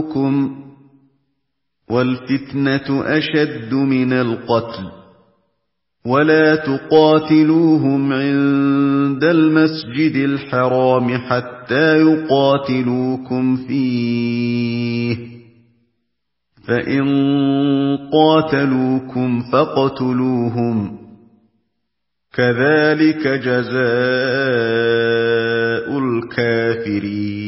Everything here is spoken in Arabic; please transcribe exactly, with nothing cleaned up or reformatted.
وَالْفِتْنَةُ أَشَدُّ مِنَ الْقَتْلِ وَلَا تُقَاتِلُوهُمْ عِندَ الْمَسْجِدِ الْحَرَامِ حَتَّىٰ يُقَاتِلُوكُمْ فِيهِ ۖ فَإِن قَاتَلُوكُمْ فَاقْتُلُوهُمْ ۗ كَذَٰلِكَ جَزَاءُ الْكَافِرِينَ.